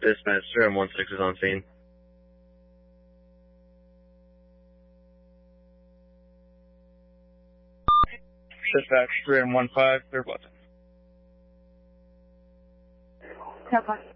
Dispatch 316 is on scene. Dispatch 315, clear Bluffton. Copy.